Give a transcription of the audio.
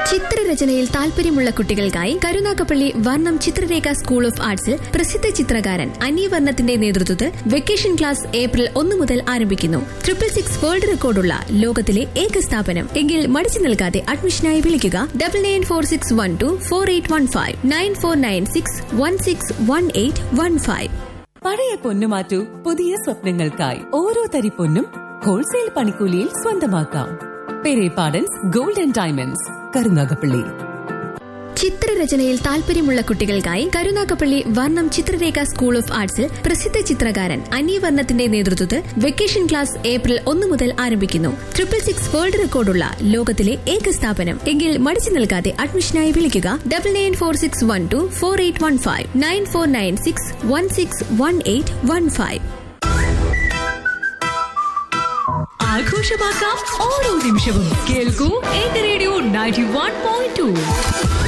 ചിത്രരചനയിൽ താല്പര്യമുള്ള കുട്ടികൾക്കായി കരുനാഗപ്പള്ളി വർണ്ണം ചിത്രരേഖ സ്കൂൾ ഓഫ് ആർട്സിൽ പ്രസിദ്ധ ചിത്രകാരൻ അനി വർണ്ണത്തിന്റെ നേതൃത്വത്തിൽ വെക്കേഷൻ ക്ലാസ് ഏപ്രിൽ 1 മുതൽ ആരംഭിക്കുന്നു. 666 വേൾഡ് റെക്കോർഡുള്ള ലോകത്തിലെ ഏക സ്ഥാപനം. എങ്കിൽ മടിച്ചു നിൽക്കാതെ അഡ്മിഷനായി വിളിക്കുക 9946124815 9496161815. പഴയ പൊന്നു മാറ്റൂ, പുതിയ സ്വപ്നങ്ങൾക്കായി. ഓരോ തരി പൊന്നും ഹോൾസെയിൽ പണിക്കൂലിയിൽ സ്വന്തമാക്കാം. Perepadans gold and diamonds, Karunagappally. ചിത്രരചനയിൽ താല്പര്യമുള്ള കുട്ടികൾക്കായി കരുനാഗപ്പള്ളി വർണ്ണം ചിത്രരേഖ സ്കൂൾ ഓഫ് ആർട്സിൽ പ്രസിദ്ധ ചിത്രകാരൻ അനി വർണ്ണത്തിന്റെ നേതൃത്വത്തിൽ വെക്കേഷൻ ക്ലാസ് ഏപ്രിൽ 1 മുതൽ ആരംഭിക്കുന്നു. 666 വേൾഡ് റെക്കോർഡുള്ള ലോകത്തിലെ ഏക സ്ഥാപനം. എങ്കിൽ മടിച്ചു നിൽക്കാതെ അഡ്മിഷനായി വിളിക്കുക 9946124815 9496161815. ആഘോഷമാക്കാം ഓരോ നിമിഷവും. കേൾക്കൂ എന്റെ റേഡിയോ 91.2.